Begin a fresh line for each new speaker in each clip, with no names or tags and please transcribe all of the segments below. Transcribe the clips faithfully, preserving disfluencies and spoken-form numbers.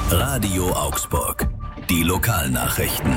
Radio Augsburg. Die Lokalnachrichten.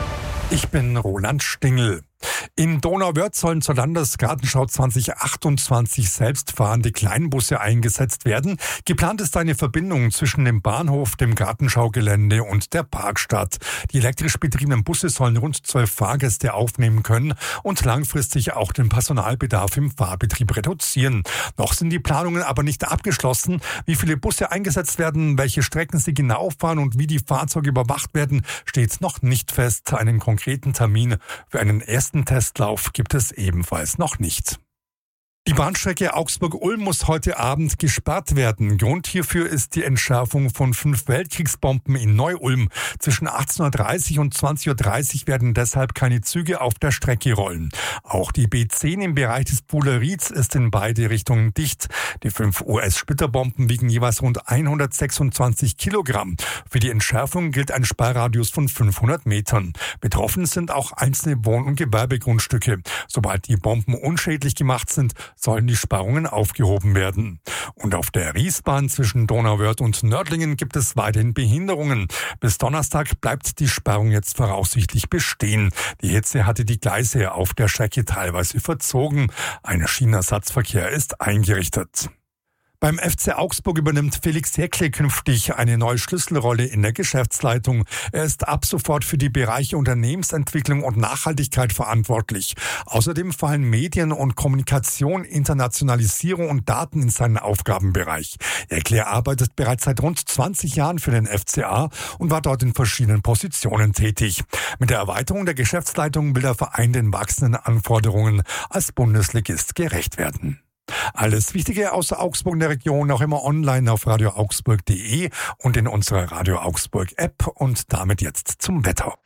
Ich bin Roland Stingel. In Donauwörth sollen zur Landesgartenschau zwanzig achtundzwanzig selbstfahrende Kleinbusse eingesetzt werden. Geplant ist eine Verbindung zwischen dem Bahnhof, dem Gartenschaugelände und der Parkstadt. Die elektrisch betriebenen Busse sollen rund zwölf Fahrgäste aufnehmen können und langfristig auch den Personalbedarf im Fahrbetrieb reduzieren. Noch sind die Planungen aber nicht abgeschlossen. Wie viele Busse eingesetzt werden, welche Strecken sie genau fahren und wie die Fahrzeuge überwacht werden, steht noch nicht fest. Einen konkreten Termin für einen ersten Testlauf gibt es ebenfalls noch nicht. Die Bahnstrecke Augsburg-Ulm muss heute Abend gesperrt werden. Grund hierfür ist die Entschärfung von fünf Weltkriegsbomben in Neu-Ulm. Zwischen achtzehn Uhr dreißig und zwanzig Uhr dreißig werden deshalb keine Züge auf der Strecke rollen. Auch die B zehn im Bereich des Buhlerieds ist in beide Richtungen dicht. Die fünf U S-Splitterbomben wiegen jeweils rund hundertsechsundzwanzig Kilogramm. Für die Entschärfung gilt ein Sperrradius von fünfhundert Metern. Betroffen sind auch einzelne Wohn- und Gewerbegrundstücke. Sobald die Bomben unschädlich gemacht sind, sollen die Sperrungen aufgehoben werden. Und auf der Riesbahn zwischen Donauwörth und Nördlingen gibt es weiterhin Behinderungen. Bis Donnerstag bleibt die Sperrung jetzt voraussichtlich bestehen. Die Hitze hatte die Gleise auf der Strecke teilweise verzogen. Ein Schienenersatzverkehr ist eingerichtet. Beim F C Augsburg übernimmt Felix Jäckle künftig eine neue Schlüsselrolle in der Geschäftsleitung. Er ist ab sofort für die Bereiche Unternehmensentwicklung und Nachhaltigkeit verantwortlich. Außerdem fallen Medien und Kommunikation, Internationalisierung und Daten in seinen Aufgabenbereich. Jäckle arbeitet bereits seit rund zwanzig Jahren für den F C A und war dort in verschiedenen Positionen tätig. Mit der Erweiterung der Geschäftsleitung will der Verein den wachsenden Anforderungen als Bundesligist gerecht werden. Alles Wichtige aus Augsburg in der Region auch immer online auf radio augsburg punkt de und in unserer Radio Augsburg App. Und damit jetzt zum Wetter.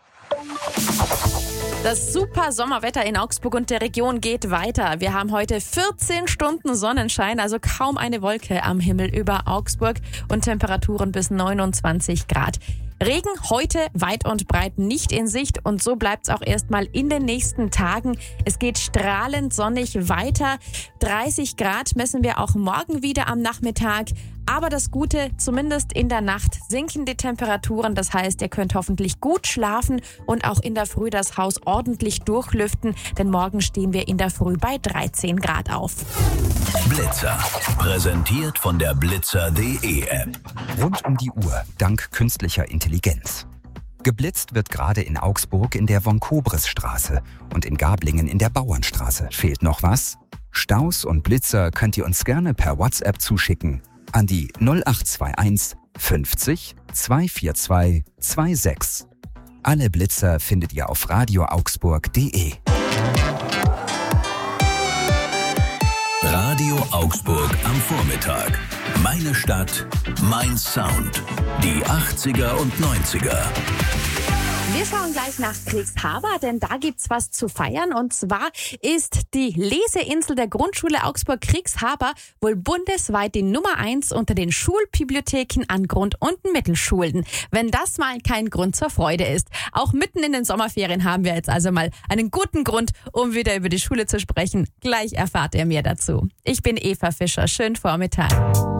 Das super Sommerwetter in Augsburg und der Region geht weiter. Wir haben heute vierzehn Stunden Sonnenschein, also kaum eine Wolke am Himmel über Augsburg und Temperaturen bis neunundzwanzig Grad. Regen heute weit und breit nicht in Sicht und so bleibt's auch erstmal in den nächsten Tagen. Es geht strahlend sonnig weiter. dreißig Grad messen wir auch morgen wieder am Nachmittag. Aber das Gute, zumindest in der Nacht sinken die Temperaturen. Das heißt, ihr könnt hoffentlich gut schlafen und auch in der Früh das Haus ordentlich durchlüften. Denn morgen stehen wir in der Früh bei dreizehn Grad auf.
Blitzer. Präsentiert von der blitzer punkt de App.
Rund um die Uhr, dank künstlicher Intelligenz. Geblitzt wird gerade in Augsburg in der Von-Kobres-Straße und in Gablingen in der Bauernstraße. Fehlt noch was? Staus und Blitzer könnt ihr uns gerne per WhatsApp zuschicken an die null acht zwei eins fünfzig zweihundertvierundzwanzig sechsundzwanzig. Alle Blitzer findet ihr auf radio augsburg punkt de.
Radio Augsburg am Vormittag. Meine Stadt, mein Sound. Die achtziger und neunziger.
Wir schauen gleich nach Kriegshaber, denn da gibt's was zu feiern. Und zwar ist die Leseinsel der Grundschule Augsburg Kriegshaber wohl bundesweit die Nummer eins unter den Schulbibliotheken an Grund- und Mittelschulen. Wenn das mal kein Grund zur Freude ist. Auch mitten in den Sommerferien haben wir jetzt also mal einen guten Grund, um wieder über die Schule zu sprechen. Gleich erfahrt ihr mehr dazu. Ich bin Eva Fischer. Schönen Vormittag.